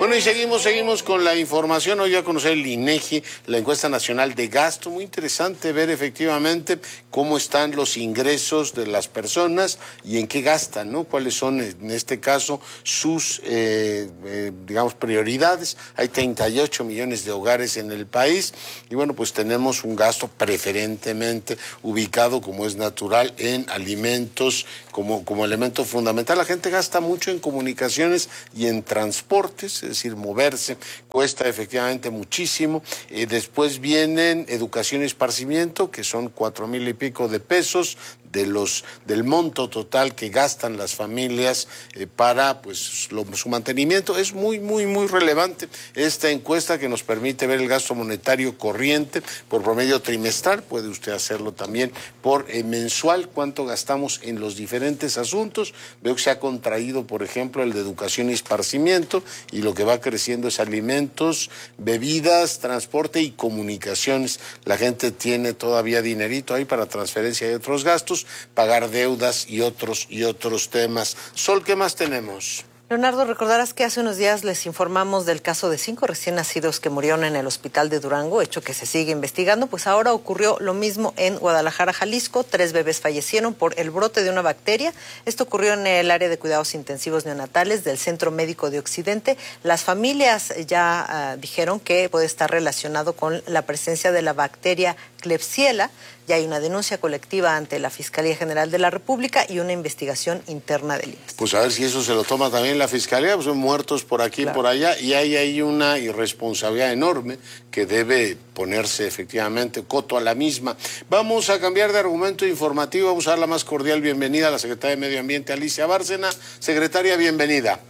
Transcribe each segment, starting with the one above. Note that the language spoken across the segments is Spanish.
Bueno, y seguimos con la información. Hoy a conocer el INEGI, la encuesta nacional de gasto. Muy interesante ver efectivamente cómo están los ingresos de las personas y en qué gastan, ¿no? Cuáles son, en este caso, sus, digamos, prioridades. Hay 38 millones de hogares en el país y, bueno, pues tenemos un gasto preferentemente ubicado, como es natural, en alimentos como elemento fundamental. La gente gasta mucho en comunicaciones y en transportes, es decir, moverse cuesta efectivamente muchísimo. Después vienen educación y esparcimiento, que son 4,000 y pico de pesos del monto total que gastan las familias para pues su mantenimiento. Es muy relevante esta encuesta que nos permite ver el gasto monetario corriente por promedio trimestral. Puede usted hacerlo también por mensual, cuánto gastamos en los diferentes asuntos. Veo que se ha contraído, por ejemplo, el de educación y esparcimiento, y lo que va creciendo es alimentos, bebidas, transporte y comunicaciones. La gente tiene todavía dinerito ahí para transferencia y otros gastos, pagar deudas y otros temas. Sol, ¿qué más tenemos? Leonardo, recordarás que hace unos días les informamos del caso de 5 recién nacidos que murieron en el hospital de Durango, hecho que se sigue investigando. Pues ahora ocurrió lo mismo en Guadalajara, Jalisco. 3 bebés fallecieron por el brote de una bacteria. Esto ocurrió en el área de cuidados intensivos neonatales del Centro Médico de Occidente. Las familias ya dijeron que puede estar relacionado con la presencia de la bacteria Klebsiella. Ya hay una denuncia colectiva ante la Fiscalía General de la República y una investigación interna del IMSS. Pues a ver si eso se lo toma también la Fiscalía, pues son muertos por aquí y por allá, y hay una irresponsabilidad enorme que debe ponerse efectivamente coto a la misma. Vamos a cambiar de argumento informativo, vamos a dar la más cordial bienvenida a la Secretaria de Medio Ambiente, Alicia Bárcena. Secretaria, bienvenida.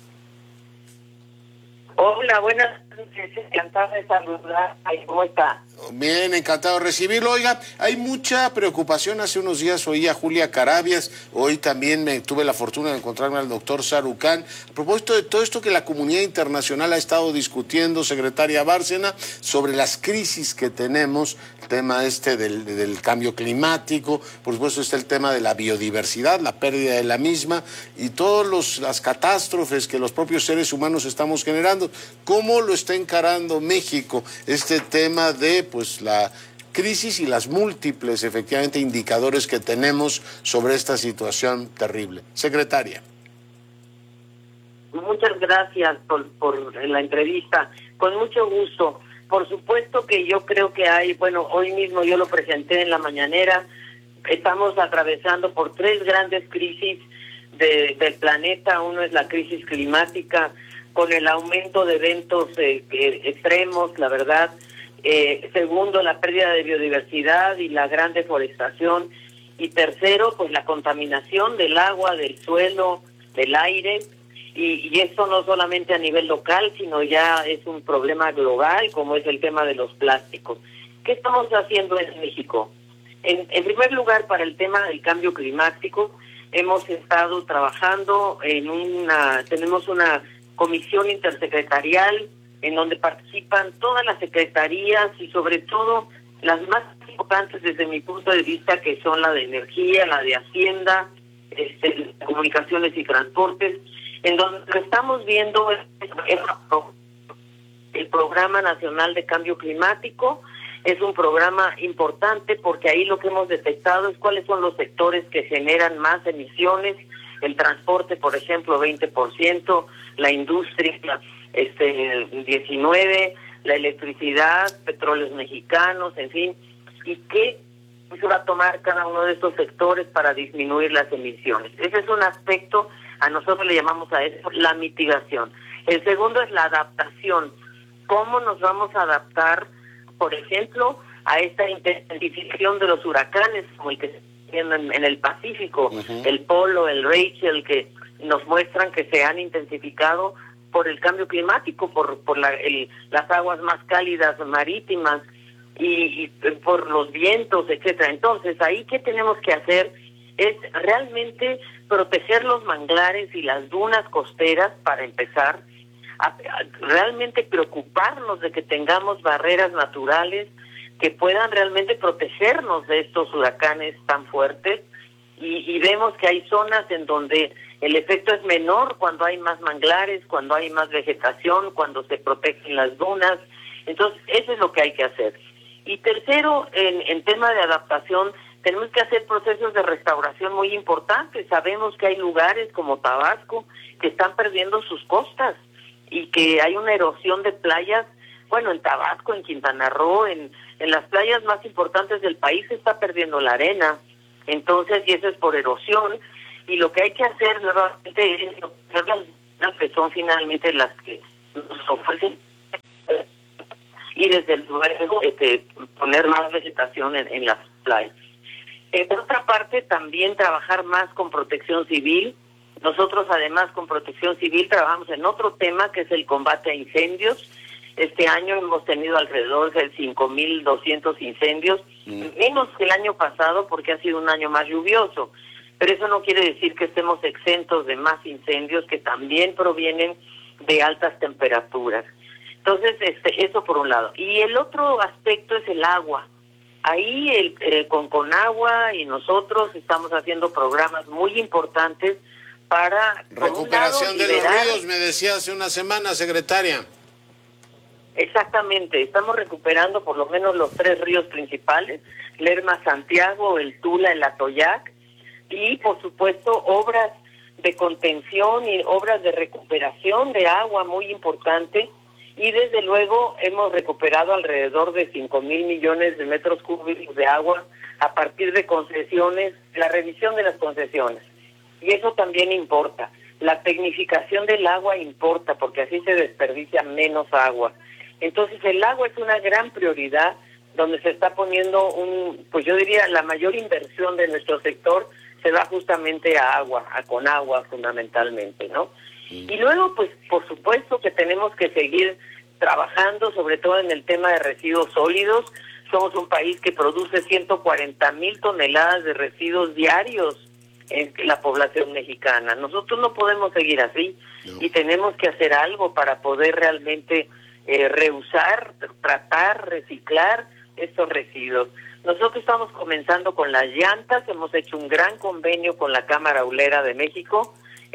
Hola, buenas noches, encantada de saludar. ¿Cómo está? Bien, encantado de recibirlo. Oiga, hay mucha preocupación. Hace unos días oí a Julia Carabias, hoy también tuve la fortuna de encontrarme al doctor Sarucán. A propósito de todo esto que la comunidad internacional ha estado discutiendo, secretaria Bárcena, sobre las crisis que tenemos, el tema del cambio climático, por supuesto está el tema de la biodiversidad, la pérdida de la misma y todas las catástrofes que los propios seres humanos estamos generando. ¿Cómo lo está encarando México este tema de pues la crisis y las múltiples, efectivamente, indicadores que tenemos sobre esta situación terrible? Secretaria. Muchas gracias por la entrevista. Con mucho gusto. Por supuesto que yo creo que hoy mismo yo lo presenté en la mañanera, estamos atravesando por 3 grandes crisis del planeta. Uno es la crisis climática, con el aumento de eventos extremos, la verdad. Segundo, la pérdida de biodiversidad y la gran deforestación. Y tercero, pues la contaminación del agua, del suelo, del aire. Y esto no solamente a nivel local, sino ya es un problema global, como es el tema de los plásticos. ¿Qué estamos haciendo en México? En primer lugar, para el tema del cambio climático, hemos estado trabajando tenemos una comisión intersecretarial en donde participan todas las secretarías y sobre todo las más importantes desde mi punto de vista, que son la de Energía, la de Hacienda, Comunicaciones y Transportes, en donde lo estamos viendo el Programa Nacional de Cambio Climático. Es un programa importante porque ahí lo que hemos detectado es cuáles son los sectores que generan más emisiones. El transporte, por ejemplo, 20%, la industria, 19%, la electricidad, petróleos mexicanos, en fin, y qué se va a tomar cada uno de estos sectores para disminuir las emisiones. Ese es un aspecto, a nosotros le llamamos a eso la mitigación. El segundo es la adaptación. ¿Cómo nos vamos a adaptar, por ejemplo, a esta intensificación de los huracanes, como el que se está viendo en el Pacífico, el Polo, el Rachel, que nos muestran que se han intensificado por el cambio climático, por las aguas más cálidas marítimas y por los vientos, etcétera? Entonces, ahí ¿qué tenemos que hacer? Es realmente proteger los manglares y las dunas costeras, para empezar, a realmente preocuparnos de que tengamos barreras naturales que puedan realmente protegernos de estos huracanes tan fuertes, y vemos que hay zonas en donde El efecto es menor cuando hay más manglares, cuando hay más vegetación, cuando se protegen las dunas. Entonces, eso es lo que hay que hacer. Y tercero, en tema de adaptación, tenemos que hacer procesos de restauración muy importantes. Sabemos que hay lugares como Tabasco que están perdiendo sus costas y que hay una erosión de playas. Bueno, en Tabasco, en Quintana Roo, en las playas más importantes del país se está perdiendo la arena. Entonces, y eso es por erosión. Y lo que hay que hacer nuevamente es las que son finalmente las que nos ofrecen y desde luego poner más vegetación en las playas. Por otra parte, también trabajar más con protección civil. Nosotros además con protección civil trabajamos en otro tema que es el combate a incendios. Este año hemos tenido alrededor de 5.200 incendios, menos que el año pasado porque ha sido un año más lluvioso. Pero eso no quiere decir que estemos exentos de más incendios que también provienen de altas temperaturas. Entonces, eso por un lado. Y el otro aspecto es el agua. Ahí con agua y nosotros estamos haciendo programas muy importantes para... Recuperación de los ríos, me decía hace una semana, secretaria. Exactamente, estamos recuperando por lo menos los 3 ríos principales, Lerma, Santiago, el Tula, el Atoyac, y por supuesto obras de contención y obras de recuperación de agua muy importante, y desde luego hemos recuperado alrededor de 5,000 millones de metros cúbicos de agua a partir de concesiones, la revisión de las concesiones, y eso también importa. La tecnificación del agua importa porque así se desperdicia menos agua. Entonces el agua es una gran prioridad donde se está poniendo pues yo diría la mayor inversión de nuestro sector se va justamente a agua, con agua fundamentalmente, ¿no? Y luego pues por supuesto que tenemos que seguir trabajando sobre todo en el tema de residuos sólidos. Somos un país que produce 140,000 toneladas de residuos diarios en la población mexicana. Nosotros no podemos seguir así y tenemos que hacer algo para poder realmente reusar, tratar, reciclar estos residuos. Nosotros estamos comenzando con las llantas, hemos hecho un gran convenio con la Cámara Aulera de México,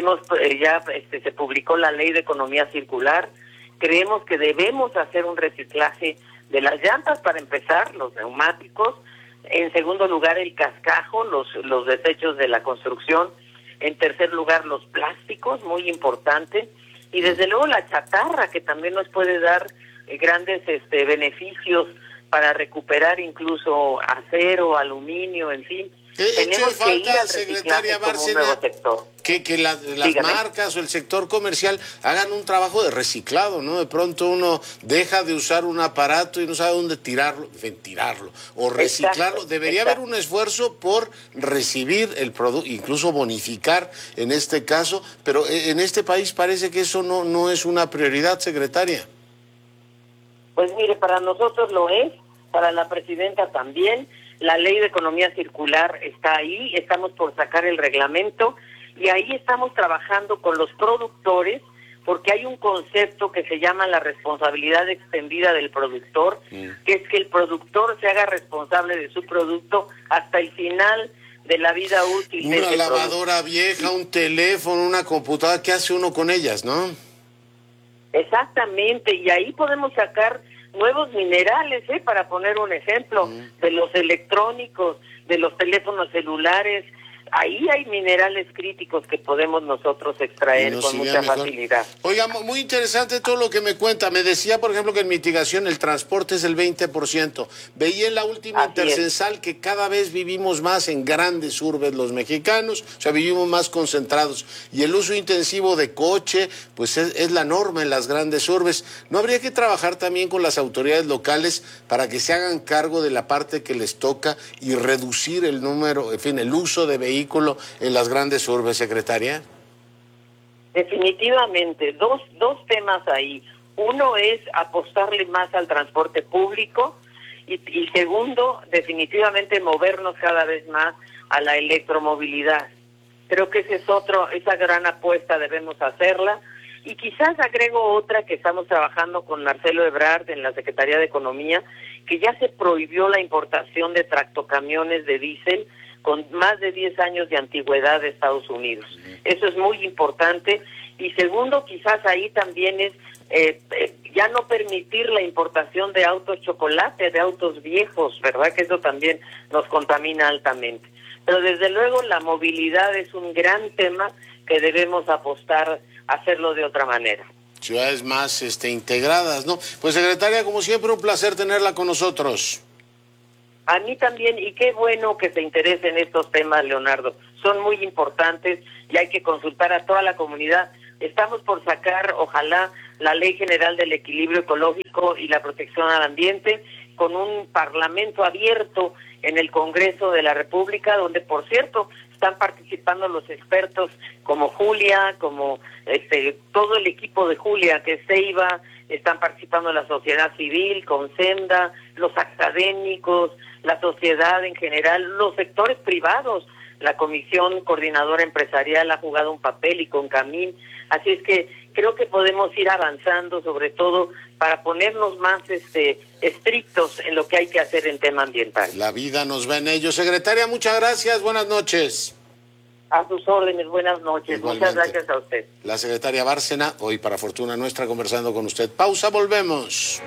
se publicó la Ley de Economía Circular, creemos que debemos hacer un reciclaje de las llantas para empezar, los neumáticos, en segundo lugar el cascajo, los desechos de la construcción, en tercer lugar los plásticos, muy importante, y desde luego la chatarra, que también nos puede dar grandes beneficios para recuperar incluso acero, aluminio, en fin. Tenemos que ir al reciclaje como un nuevo sector. Que las marcas o el sector comercial hagan un trabajo de reciclado, ¿no? De pronto uno deja de usar un aparato y no sabe dónde tirarlo o reciclarlo. Debería haber un esfuerzo por recibir el producto, incluso bonificar en este caso, pero en este país parece que eso no es una prioridad, secretaria. Pues mire, para nosotros lo es, para la presidenta también. La Ley de Economía Circular está ahí, estamos por sacar el reglamento y ahí estamos trabajando con los productores porque hay un concepto que se llama la responsabilidad extendida del productor, que es que el productor se haga responsable de su producto hasta el final de la vida útil. Una lavadora vieja, un teléfono, una computadora, ¿qué hace uno con ellas, no? Exactamente, y ahí podemos sacar nuevos minerales, para poner un ejemplo, de los electrónicos, de los teléfonos celulares. Ahí hay minerales críticos que podemos nosotros extraer con mucha facilidad. Oiga, muy interesante todo lo que me cuenta. Me decía, por ejemplo, que en mitigación el transporte es el 20%. Veía en la última intercensal que cada vez vivimos más en grandes urbes los mexicanos, o sea, vivimos más concentrados. Y el uso intensivo de coche, pues es la norma en las grandes urbes. ¿No habría que trabajar también con las autoridades locales para que se hagan cargo de la parte que les toca y reducir el número, en fin, el uso de vehículos en las grandes urbes, secretaria? Definitivamente, dos temas ahí. Uno es apostarle más al transporte público y segundo, definitivamente movernos cada vez más a la electromovilidad. Creo que esa gran apuesta debemos hacerla. Y quizás agrego otra que estamos trabajando con Marcelo Ebrard en la Secretaría de Economía, que ya se prohibió la importación de tractocamiones de diésel con más de 10 años de antigüedad de Estados Unidos. Eso es muy importante. Y segundo, quizás ahí también es ya no permitir la importación de autos chocolate, de autos viejos, ¿verdad? Que eso también nos contamina altamente. Pero desde luego la movilidad es un gran tema que debemos apostar a hacerlo de otra manera. Ciudades más integradas, ¿no? Pues secretaria, como siempre, un placer tenerla con nosotros. A mí también, y qué bueno que se interese en estos temas, Leonardo. Son muy importantes y hay que consultar a toda la comunidad. Estamos por sacar, ojalá, la Ley General del Equilibrio Ecológico y la Protección al Ambiente, con un parlamento abierto en el Congreso de la República, donde, por cierto, están participando los expertos como Julia, como todo el equipo de Julia, que es CEIBA, están participando la sociedad civil, con Senda, los académicos, la sociedad en general, los sectores privados. La Comisión Coordinadora Empresarial ha jugado un papel y con Camín. Así es que creo que podemos ir avanzando, sobre todo para ponernos más estrictos en lo que hay que hacer en tema ambiental. La vida nos va en ello. Secretaria, muchas gracias. Buenas noches. A sus órdenes, buenas noches. Igualmente. Muchas gracias a usted. La secretaria Bárcena, hoy para fortuna nuestra, conversando con usted. Pausa, volvemos.